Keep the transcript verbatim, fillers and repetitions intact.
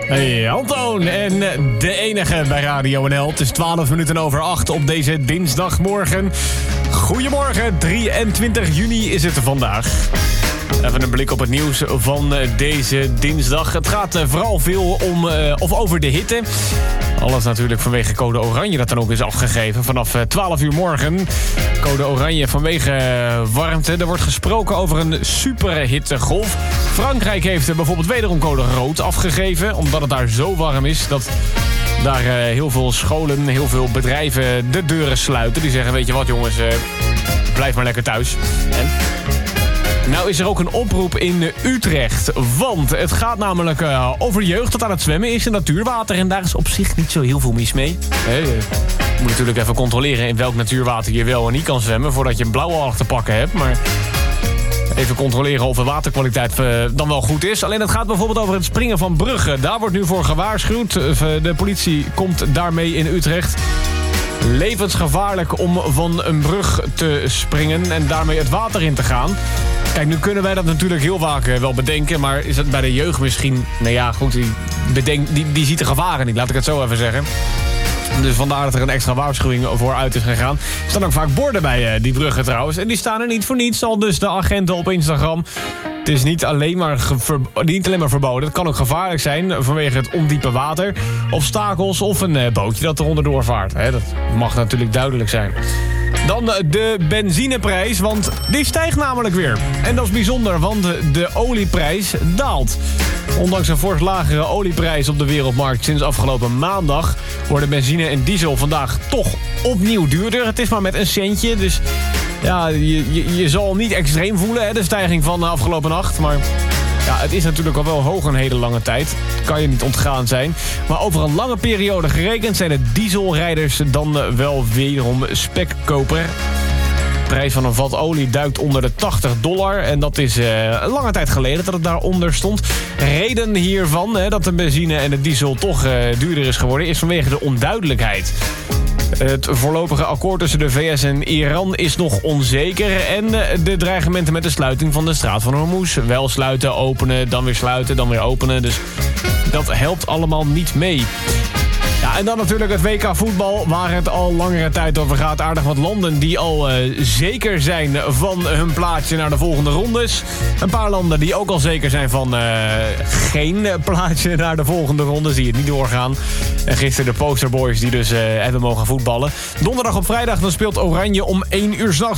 Hey, Antoon en de enige bij Radio N L. Het is twaalf minuten over acht op deze dinsdagmorgen. Goedemorgen, drieëntwintig juni is het vandaag. Even een blik op het nieuws van deze dinsdag. Het gaat vooral veel om, uh, of over de hitte. Alles natuurlijk vanwege code oranje dat dan ook is afgegeven. Vanaf twaalf uur morgen. Code oranje vanwege warmte. Er wordt gesproken over een superhittegolf. Frankrijk heeft bijvoorbeeld wederom code rood afgegeven. Omdat het daar zo warm is dat daar uh, heel veel scholen, heel veel bedrijven de deuren sluiten. Die zeggen, weet je wat jongens, uh, blijf maar lekker thuis. En... nou is er ook een oproep in Utrecht, want het gaat namelijk uh, over jeugd dat aan het zwemmen is in natuurwater. En daar is op zich niet zo heel veel mis mee. He, je moet natuurlijk even controleren in welk natuurwater je wel en niet kan zwemmen voordat je een blauwalg te pakken hebt. Maar even controleren of de waterkwaliteit uh, dan wel goed is. Alleen het gaat bijvoorbeeld over het springen van bruggen. Daar wordt nu voor gewaarschuwd. De politie komt daarmee in Utrecht. Levensgevaarlijk om van een brug te springen en daarmee het water in te gaan. Kijk, nu kunnen wij dat natuurlijk heel vaak wel bedenken, maar is het bij de jeugd misschien... nou ja, goed, die, bedenk, die, die ziet de gevaren niet, laat ik het zo even zeggen. Dus vandaar dat er een extra waarschuwing voor uit is gegaan. Er staan ook vaak borden bij uh, die bruggen trouwens. En die staan er niet voor niets, al dus de agenten op Instagram. Het is niet alleen, maar ver, niet alleen maar verboden. Het kan ook gevaarlijk zijn vanwege het ondiepe water, obstakels of een uh, bootje dat er onderdoor vaart. He, dat mag natuurlijk duidelijk zijn. Dan de benzineprijs, want die stijgt namelijk weer. En dat is bijzonder, want de olieprijs daalt. Ondanks een fors lagere olieprijs op de wereldmarkt sinds afgelopen maandag worden benzine en diesel vandaag toch opnieuw duurder. Het is maar met een centje, dus ja, je, je, je zal niet extreem voelen, hè, de stijging van de afgelopen nacht. Maar ja, het is natuurlijk al wel hoog een hele lange tijd. Kan je niet ontgaan zijn. Maar over een lange periode gerekend zijn de dieselrijders dan wel wederom spekkoper. De prijs van een vat olie duikt onder de tachtig dollar. En dat is uh, een lange tijd geleden dat het daaronder stond. Reden hiervan, hè, dat de benzine en de diesel toch uh, duurder is geworden, is vanwege de onduidelijkheid. Het voorlopige akkoord tussen de V S en Iran is nog onzeker. En de dreigementen met de sluiting van de straat van Hormuz. Wel sluiten, openen, dan weer sluiten, dan weer openen. Dus dat helpt allemaal niet mee. Ja, en dan natuurlijk het W K voetbal, waar het al langere tijd over gaat. Aardig wat landen die al uh, zeker zijn van hun plaatsje naar de volgende rondes. Een paar landen die ook al zeker zijn van uh, geen plaatsje naar de volgende ronde. Zie je het niet doorgaan. En gisteren de posterboys die dus uh, hebben mogen voetballen. Donderdag op vrijdag dan speelt Oranje om één uur 's nachts